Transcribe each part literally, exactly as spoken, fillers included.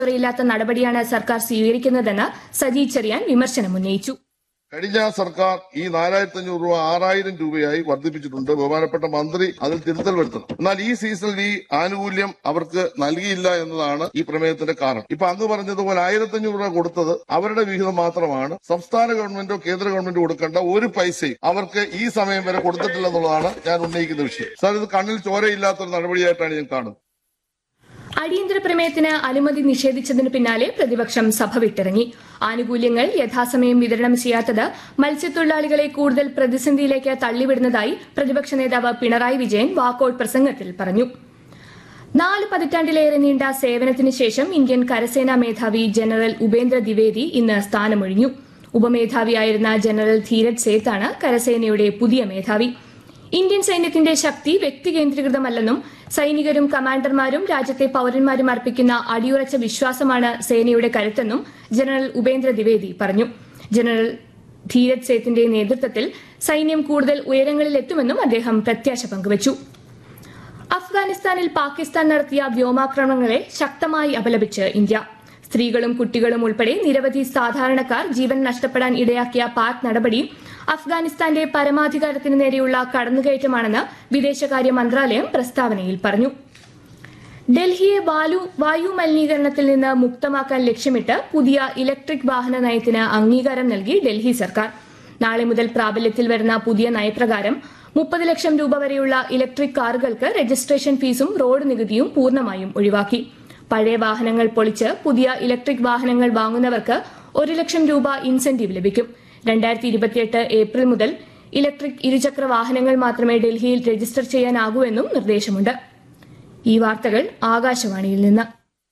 യില്ലാത്ത നടപടിയാണ് സർക്കാർ സ്വീകരിക്കുന്നതെന്ന് സജി ചെറിയാൻ വിമർശനമുന്നയിച്ചു. കഴിഞ്ഞ സർക്കാർ ഈ നാലായിരത്തി അഞ്ഞൂറ് രൂപ ആറായിരം രൂപയായി വർദ്ധിപ്പിച്ചിട്ടുണ്ട്. ബഹുമാനപ്പെട്ട മന്ത്രി അതിൽ തിരുത്തൽ വരുത്തണം. എന്നാൽ ഈ സീസണിൽ ഈ ആനുകൂല്യം അവർക്ക് നൽകിയില്ല എന്നതാണ് ഈ പ്രമേയത്തിന്റെ കാരണം. ഇപ്പൊ അങ്ങ് പറഞ്ഞതുപോലെ ആയിരത്തി അഞ്ഞൂറ് രൂപ കൊടുത്തത് അവരുടെ വിഹിതം മാത്രമാണ്. സംസ്ഥാന ഗവൺമെന്റോ കേന്ദ്ര ഗവൺമെന്റോ കൊടുക്കേണ്ട ഒരു പൈസയും അവർക്ക് ഈ സമയം വരെ കൊടുത്തിട്ടില്ലെന്നുള്ളതാണ് ഞാൻ ഉന്നയിക്കുന്ന വിഷയം. സാർ, ഇത് കണ്ണിൽ ചോരയില്ലാത്തൊരു നടപടിയായിട്ടാണ് ഞാൻ കാണുന്നത്. അടിയന്തര പ്രമേയത്തിന് അനുമതി നിഷേധിച്ചതിന് പിന്നാലെ പ്രതിപക്ഷം സഭ വിട്ടിറങ്ങി. ആനുകൂല്യങ്ങൾ യഥാസമയം വിതരണം ചെയ്യാത്തത് മത്സ്യത്തൊഴിലാളികളെ കൂടുതൽ പ്രതിസന്ധിയിലേക്ക് തള്ളിവിടുന്നതായി പ്രതിപക്ഷ നേതാവ് പിണറായി വിജയൻ വാക്കൌട്ട് പ്രസംഗത്തിൽ പറഞ്ഞു. നാല് പതിറ്റാണ്ടിലേറെ നീണ്ട സേവനത്തിന് ശേഷം ഇന്ത്യൻ കരസേനാ മേധാവി ജനറൽ ഉപേന്ദ്ര ദ്വിവേദി ഇന്ന് സ്ഥാനമൊഴിഞ്ഞു. ഉപമേധാവിയായിരുന്ന ജനറൽ ധീരജ് സേത്താണ് കരസേനയുടെ പുതിയ മേധാവി. ഇന്ത്യൻ സൈന്യത്തിന്റെ ശക്തി വ്യക്തികേന്ദ്രീകൃതമല്ലെന്നും സൈനികരും കമാൻഡർമാരും രാജ്യത്തെ പൌരന്മാരും അർപ്പിക്കുന്ന അടിയുറച്ച വിശ്വാസമാണ് സേനയുടെ കരുത്തെന്നും ജനറൽ ഉപേന്ദ്ര ദ്വിവേദി പറഞ്ഞു. ജനറൽ ധീരജ് സേത്തിന്റെ നേതൃത്വത്തിൽ സൈന്യം കൂടുതൽ ഉയരങ്ങളിലെത്തുമെന്നും അദ്ദേഹം പ്രത്യാശ പങ്കുവച്ചു. അഫ്ഗാനിസ്ഥാനിൽ പാകിസ്ഥാൻ നടത്തിയ വ്യോമാക്രമണങ്ങളെ ശക്തമായി അപലപിച്ച് ഇന്ത്യ. സ്ത്രീകളും കുട്ടികളും ഉൾപ്പെടെ നിരവധി സാധാരണക്കാർ ജീവൻ നഷ്ടപ്പെടാൻ ഇടയാക്കിയ പാക് നടപടി അഫ്ഗാനിസ്ഥാന്റെ പരമാധികാരത്തിന് നേരെയുള്ള കടന്നുകയറ്റമാണെന്ന് വിദേശകാര്യ മന്ത്രാലയം പ്രസ്താവനയിൽ പറഞ്ഞു. ഡൽഹിയെ വായു മലിനീകരണത്തിൽ നിന്ന് മുക്തമാക്കാൻ ലക്ഷ്യമിട്ട് പുതിയ ഇലക്ട്രിക് വാഹന നയത്തിന് അംഗീകാരം നൽകി ഡൽഹി സർക്കാർ. നാളെ മുതൽ പ്രാബല്യത്തിൽ വരുന്ന പുതിയ നയപ്രകാരം മുപ്പത് ലക്ഷം രൂപ വരെയുള്ള ഇലക്ട്രിക് കാറുകൾക്ക് രജിസ്ട്രേഷൻ ഫീസും റോഡ് നികുതിയും പൂർണ്ണമായും ഒഴിവാക്കി. പഴയ വാഹനങ്ങൾ പൊളിച്ച് പുതിയ ഇലക്ട്രിക് വാഹനങ്ങൾ വാങ്ങുന്നവർക്ക് ഒരു ലക്ഷം രൂപ ഇൻസെന്റീവ് ലഭിക്കും. രണ്ടായിരത്തി ഇരുപത്തിയെട്ട് ഏപ്രിൽ മുതൽ ഇലക്ട്രിക് ഇരുചക്ര വാഹനങ്ങൾ മാത്രമേ ഡൽഹിയിൽ രജിസ്റ്റർ ചെയ്യാനാകൂ എന്നും നിർദ്ദേശമുണ്ട്. ഈ വാർത്തകൾ ആകാശവാണിയിൽ നിന്ന്.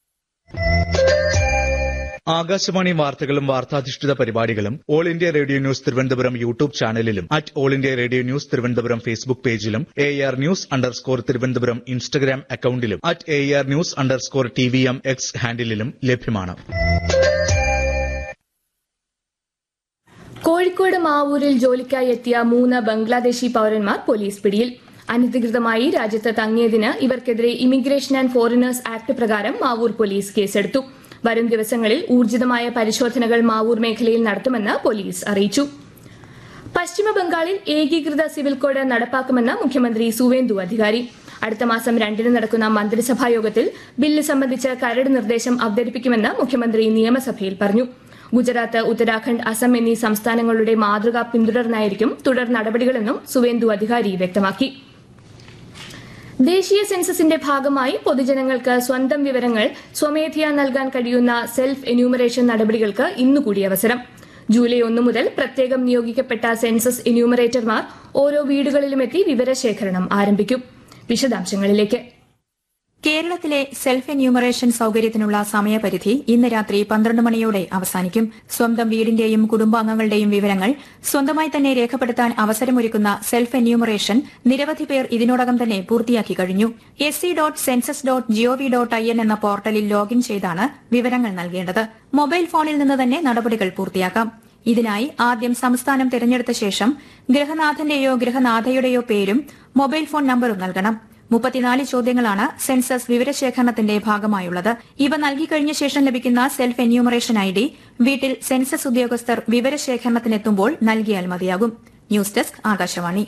ആകാശവാണി വാർത്തകളും വാർത്താധിഷ്ഠിത പരിപാടികളും all India radio news Thiruvananthapuram YouTube ചാനലിലും at all India radio news Thiruvananthapuram Facebook പേജിലും A R news underscore Thiruvananthapuram Instagram അക്കൌണ്ടിലും at A R news underscore T V M X ഹാൻഡിലും ലഭ്യമാണ്. കോഴിക്കോട് മാവൂരിൽ ജോലിക്കായി എത്തിയ മൂന്ന് ബംഗ്ലാദേശി പൌരന്മാർ പോലീസ് പിടിയിൽ. അനധികൃതമായി രാജ്യത്ത് തങ്ങിയതിന് ഇവർക്കെതിരെ ഇമിഗ്രേഷൻ ആൻഡ് ഫോറിനേഴ്സ് ആക്ട് പ്രകാരം മാവൂർ പോലീസ് കേസെടുത്തു. വരും ദിവസങ്ങളിൽ ഊർജിതമായ പരിശോധനകൾ മാവൂർ മേഖലയിൽ നടത്തുമെന്ന് പോലീസ് അറിയിച്ചു. പശ്ചിമബംഗാളിൽ ഏകീകൃത സിവിൽ കോഡ് നടപ്പാക്കുമെന്ന് മുഖ്യമന്ത്രി സുവേന്ദു അധികാരി. അടുത്ത മാസം രണ്ടിന് നടക്കുന്ന മന്ത്രിസഭാ യോഗത്തിൽ ബില്ല് സംബന്ധിച്ച് കരട് നിർദ്ദേശം അവതരിപ്പിക്കുമെന്ന് മുഖ്യമന്ത്രി നിയമസഭയിൽ പറഞ്ഞു. ഗുജറാത്ത്, ഉത്തരാഖണ്ഡ്, അസം എന്നീ സംസ്ഥാനങ്ങളുടെ മാതൃക പിന്തുടർന്നായിരിക്കും തുടർ നടപടികളെന്നും സുവേന്ദു അധികാരി വ്യക്തമാക്കി. ദേശീയ സെൻസസിന്റെ ഭാഗമായി പൊതുജനങ്ങൾക്ക് സ്വന്തം വിവരങ്ങൾ സ്വമേധയാ നൽകാൻ കഴിയുന്ന സെൽഫ് എന്യൂമറേഷൻ നടപടികൾക്ക് ഇന്നുകൂടി അവസരം. ജൂലൈ ഒന്ന് മുതൽ പ്രത്യേകം നിയോഗിക്കപ്പെട്ട സെൻസസ് എന്യൂമറേറ്റർമാർ ഓരോ വീടുകളിലുമെത്തി വിവരശേഖരണം ആരംഭിക്കും. വിശദാംശങ്ങളിലേക്ക്. കേരളത്തിലെ സെൽഫ് എന്യൂമറേഷൻ സൌകര്യത്തിനുള്ള സമയപരിധി ഇന്ന് രാത്രി പന്ത്രണ്ട് മണിയോടെ അവസാനിക്കും. സ്വന്തം വീടിന്റെയും കുടുംബാംഗങ്ങളുടെയും വിവരങ്ങൾ സ്വന്തമായി തന്നെ രേഖപ്പെടുത്താൻ അവസരമൊരുക്കുന്ന സെൽഫ് എന്യൂമറേഷൻ നിരവധി പേർ ഇതിനോടകം തന്നെ പൂർത്തിയാക്കി കഴിഞ്ഞു. S C dot census dot G O V dot I N എന്ന പോർട്ടലിൽ ലോഗിൻ ചെയ്താണ് വിവരങ്ങൾ നൽകേണ്ടത്. മൊബൈൽ ഫോണിൽ നിന്ന് തന്നെ നടപടികൾ പൂർത്തിയാക്കാം. ഇതിനായി ആദ്യം സംസ്ഥാനം തിരഞ്ഞെടുത്ത ശേഷം ഗൃഹനാഥന്റെയോ ഗൃഹനാഥയുടെയോ പേരും മൊബൈൽ ഫോൺ നമ്പറും നൽകണം. മുപ്പത്തിനാല് ചോദ്യങ്ങളാണ് സെൻസസ് വിവരശേഖരണത്തിന്റെ ഭാഗമായുള്ളത്. ഇവ നൽകിക്കഴിഞ്ഞ ശേഷം ലഭിക്കുന്ന സെൽഫ് എന്യൂമറേഷൻ ഐ ഡി വീട്ടിൽ സെൻസസ് ഉദ്യോഗസ്ഥർ വിവരശേഖരണത്തിനെത്തുമ്പോൾ നൽകിയാൽ മതിയാകും. News desk Akashvani.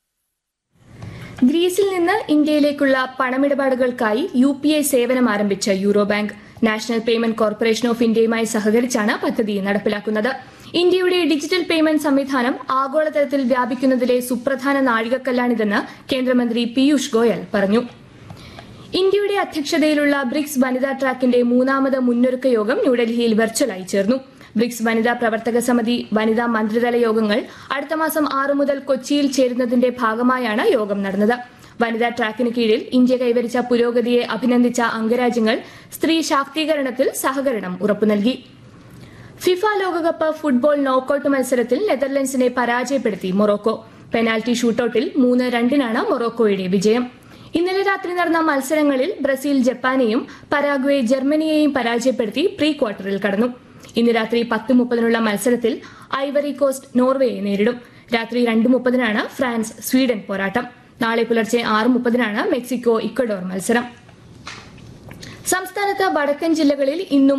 ഗ്രീസിൽ നിന്ന് ഇന്ത്യയിലേക്കുള്ള പണമിടപാടുകൾക്കായി യു പി ഐ സേവനം ആരംഭിച്ച euro bank national payment corporation of ഇന്ത്യയുമായി സഹകരിച്ചാണ് പദ്ധതി നടപ്പിലാക്കുന്നത്. ഇന്ത്യയുടെ ഡിജിറ്റൽ പേയ്മെന്റ് സംവിധാനം ആഗോളതലത്തിൽ വ്യാപിക്കുന്നതിലെ സുപ്രധാന നാഴികക്കല്ലാണിതെന്ന് കേന്ദ്രമന്ത്രി പീയൂഷ് ഗോയൽ പറഞ്ഞു. ഇന്ത്യയുടെ അധ്യക്ഷതയിലുള്ള ബ്രിക്സ് വനിതാ ട്രാക്കിന്റെ മൂന്നാമത് മുന്നൊരുക്ക യോഗം ന്യൂഡൽഹിയിൽ വെർച്വലായി ചേർന്നു. ബ്രിക്സ് വനിതാ പ്രവർത്തക സമിതി വനിതാ മന്ത്രിതല യോഗങ്ങൾ അടുത്ത മാസം ആറ് മുതൽ കൊച്ചിയിൽ ചേരുന്നതിന്റെ ഭാഗമായാണ് യോഗം നടന്നത്. വനിതാ ട്രാക്കിന് കീഴിൽ ഇന്ത്യ കൈവരിച്ച പുരോഗതിയെ അഭിനന്ദിച്ച അംഗരാജ്യങ്ങൾ സ്ത്രീ ശാക്തീകരണത്തിൽ സഹകരണം ഉറപ്പു നൽകി. ഫിഫ ലോകകപ്പ് ഫുട്ബോൾ നോക്കൌട്ട് മത്സരത്തിൽ നെതർലൻഡ്സിനെ പരാജയപ്പെടുത്തി മൊറോക്കോ. പെനാൽറ്റി ഷൂട്ടൌട്ടിൽ മൂന്ന് രണ്ടിനാണ് മൊറോക്കോയുടെ വിജയം. ഇന്നലെ രാത്രി നടന്ന മത്സരങ്ങളിൽ ബ്രസീൽ ജപ്പാനെയും പരാഗ്വേ ജർമ്മനിയെയും പരാജയപ്പെടുത്തി പ്രീ ക്വാർട്ടറിൽ കടന്നു. ഇന്ന് രാത്രി പത്ത് മുപ്പതിനുള്ള മത്സരത്തിൽ ഐവറി കോസ്റ്റ് നോർവേയെ നേരിടും. രാത്രി രണ്ട് മുപ്പതിനാണ് ഫ്രാൻസ് സ്വീഡൻ പോരാട്ടം. നാളെ പുലർച്ചെ ആറ് മുപ്പതിനാണ് മെക്സിക്കോ ഇക്വഡോർ മത്സരം. സംസ്ഥാന സംസ്ഥാനത്ത് വടക്കൻ ജില്ലകളിൽ ഇന്നും